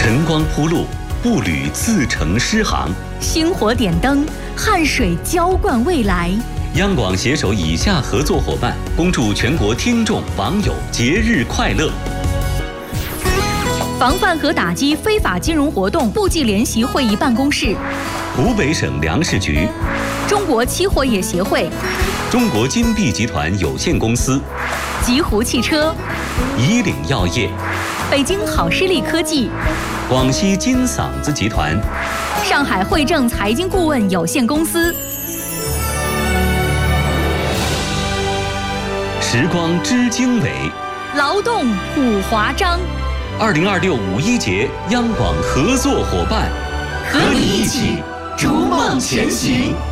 晨光铺路，步履自成诗行； 星火点灯，汗水浇灌未来。 央广携手以下合作伙伴，恭祝全国听众网友节日快乐。 防范和打击非法金融活动部际联席会议办公室， 湖北省粮食局， 中国期货业协会， 中国金碧集团有限公司， 极狐汽车， 以岭药业， 北京好视力科技， 广西金嗓子集团， 上海汇正财经顾问有限公司。 时光知经纬， 劳动普华章。 2026五一节央广合作伙伴，和你一起逐梦前行。